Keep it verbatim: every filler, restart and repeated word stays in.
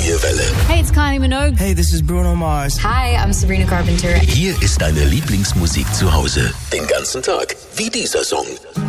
Neue Welle. Hey, it's Kylie Minogue. Hey, this is Bruno Mars. Hi, I'm Sabrina Carpenter. Hier ist deine Lieblingsmusik zu Hause. Den ganzen Tag. Wie dieser Song.